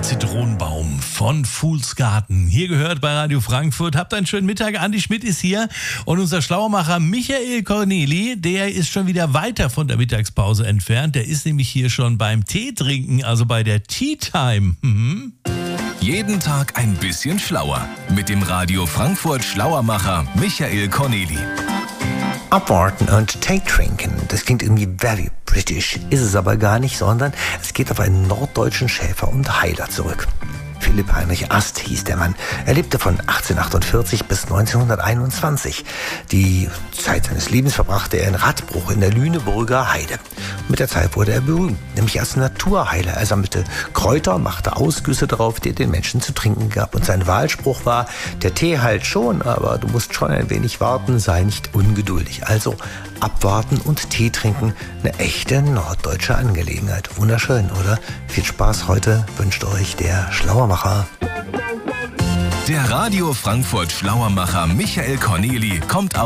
Zitronenbaum von Fools Garten. Hier gehört bei Radio Frankfurt. Habt einen schönen Mittag. Andi Schmidt ist hier und unser Schlauermacher Michael Corneli, der ist schon wieder weiter von der Mittagspause entfernt. Der ist nämlich hier schon beim Tee trinken, also bei der Tea Time. Jeden Tag ein bisschen schlauer mit dem Radio Frankfurt Schlauermacher Michael Corneli. Abwarten und Tee trinken, das klingt irgendwie very British, ist es aber gar nicht, sondern es geht auf einen norddeutschen Schäfer und Heiler zurück. Philipp Heinrich Ast hieß der Mann. Er lebte von 1848 bis 1921. Die Zeit seines Lebens verbrachte er in Radbruch in der Lüneburger Heide. Mit der Zeit wurde er berühmt, nämlich als Naturheiler. Er sammelte Kräuter, machte Ausgüsse darauf, die er den Menschen zu trinken gab. Und sein Wahlspruch war, der Tee heilt schon, aber du musst schon ein wenig warten, sei nicht ungeduldig. Also abwarten und Tee trinken, eine echte norddeutsche Angelegenheit. Wunderschön, oder? Viel Spaß heute wünscht euch der Schlauermacher. Der Radio Frankfurt Schlauermacher Michael Corneli kommt